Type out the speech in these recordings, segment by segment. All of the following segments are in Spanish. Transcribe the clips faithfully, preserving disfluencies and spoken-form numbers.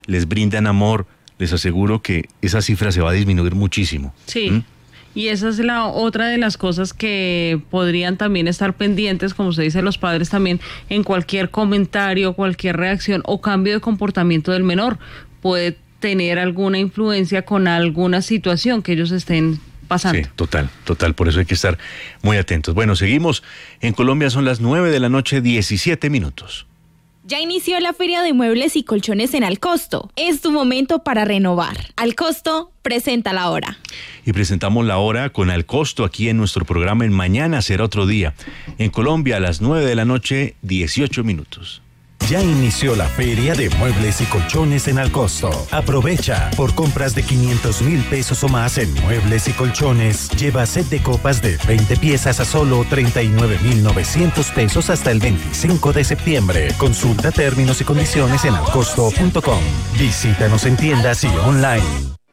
les brindan amor, les aseguro que esa cifra se va a disminuir muchísimo. Sí. ¿Mm? Y esa es la otra de las cosas que podrían también estar pendientes, como se dice, los padres también, en cualquier comentario, cualquier reacción o cambio de comportamiento del menor. Puede tener alguna influencia con alguna situación que ellos estén pasando. Sí, total, total, por eso hay que estar muy atentos. Bueno, seguimos. En Colombia son las nueve de la noche, diecisiete minutos. Ya inició la Feria de Muebles y Colchones en Alcosto. Es tu momento para renovar. Alcosto presenta la hora. Y presentamos la hora con Alcosto aquí en nuestro programa en Mañana Será Otro Día. En Colombia a las nueve de la noche, dieciocho minutos. Ya inició la Feria de Muebles y Colchones en Alcosto. Aprovecha. Por compras de quinientos mil pesos o más en Muebles y Colchones, lleva set de copas de veinte piezas a solo treinta y nueve mil novecientos pesos hasta el veinticinco de septiembre. Consulta términos y condiciones en alcosto punto com. Visítanos en tiendas y online.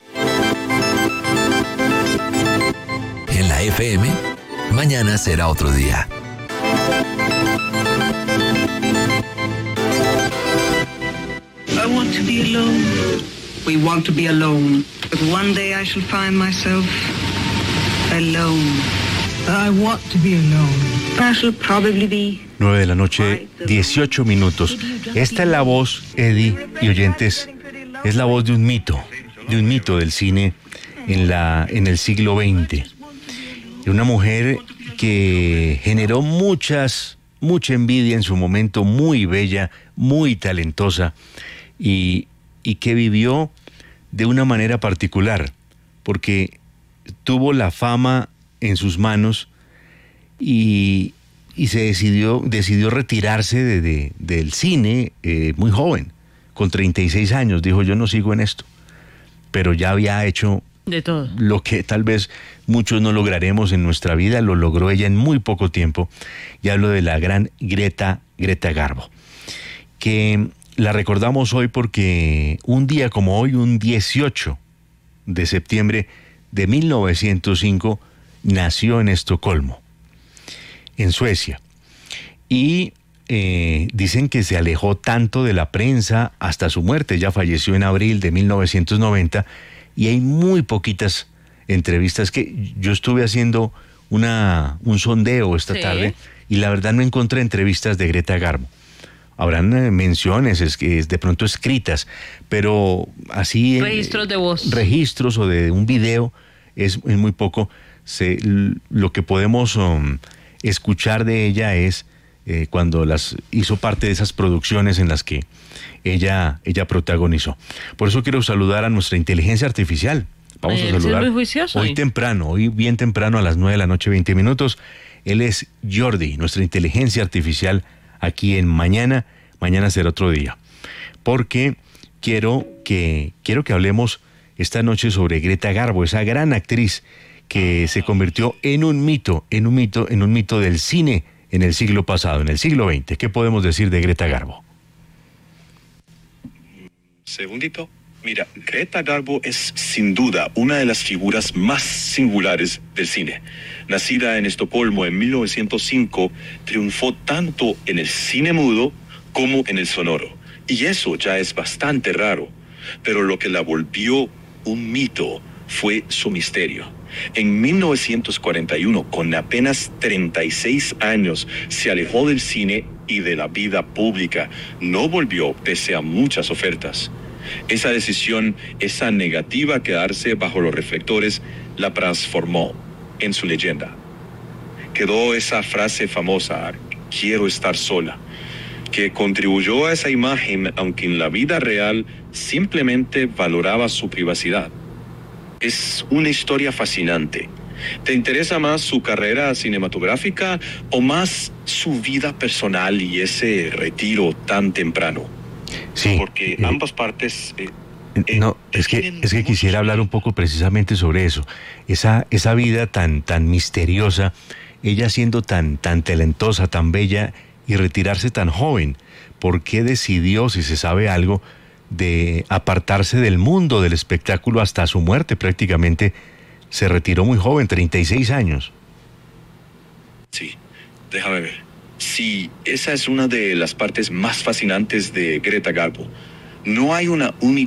En la F M, Mañana Será Otro Día. I want to be alone. We want to be alone. But one day I shall find myself alone. I want to be alone. I shall probably be... nueve de la noche, dieciocho minutos. Esta es la voz, Eddie y oyentes, es la voz de un mito, de un mito del cine en, la, en el siglo veinte. De una mujer que generó muchas, mucha envidia en su momento, muy bella, muy talentosa. Y, y que vivió de una manera particular, porque tuvo la fama en sus manos y, y se decidió, decidió retirarse de, de, del cine eh, muy joven, con treinta y seis años. Dijo, yo no sigo en esto, pero ya había hecho de todo lo que tal vez muchos no lograremos en nuestra vida. Lo logró ella en muy poco tiempo, y hablo de la gran Greta, Greta Garbo, que la recordamos hoy porque un día como hoy, un dieciocho de septiembre de mil novecientos cinco, nació en Estocolmo, en Suecia. Y eh, dicen que se alejó tanto de la prensa hasta su muerte. Ella falleció en abril de mil novecientos noventa y hay muy poquitas entrevistas que yo estuve haciendo una, un sondeo esta sí. tarde y la verdad no encontré entrevistas de Greta Garbo. Habrán eh, menciones, es que de pronto escritas, pero así... Registros eh, de voz. Registros o de un video es, es muy poco. Se, lo que podemos um, escuchar de ella es eh, cuando las hizo parte de esas producciones en las que ella, ella protagonizó. Por eso quiero saludar a nuestra inteligencia artificial. Vamos Ay, a saludar es muy juicioso, hoy ¿eh? temprano, hoy bien temprano a las nueve de la noche, veinte minutos. Él es Jordi, nuestra inteligencia artificial aquí en Mañana, Mañana Será Otro Día. Porque quiero que, quiero que hablemos esta noche sobre Greta Garbo, esa gran actriz que se convirtió en un mito, en un mito, en un mito del cine en el siglo pasado, en el siglo veinte. ¿Qué podemos decir de Greta Garbo? Segundito. Mira, Greta Garbo es sin duda una de las figuras más singulares del cine. Nacida en Estocolmo en mil novecientos cinco, triunfó tanto en el cine mudo como en el sonoro. Y eso ya es bastante raro. Pero lo que la volvió un mito fue su misterio. En mil novecientos cuarenta y uno, con apenas treinta y seis años, se alejó del cine y de la vida pública. No volvió pese a muchas ofertas. Esa decisión, esa negativa a quedarse bajo los reflectores, la transformó en su leyenda. Quedó esa frase famosa, quiero estar sola, que contribuyó a esa imagen, aunque en la vida real simplemente valoraba su privacidad. Es una historia fascinante. ¿Te interesa más su carrera cinematográfica o más su vida personal y ese retiro tan temprano? Sí, porque eh, ambas partes... Eh, eh, no, es que, es que quisiera hablar un poco precisamente sobre eso. Esa, esa vida tan, tan misteriosa, ella siendo tan, tan talentosa, tan bella y retirarse tan joven. ¿Por qué decidió, si se sabe algo, de apartarse del mundo del espectáculo hasta su muerte? Prácticamente se retiró muy joven, treinta y seis años. Sí, déjame ver. Sí, esa es una de las partes más fascinantes de Greta Garbo. No hay una única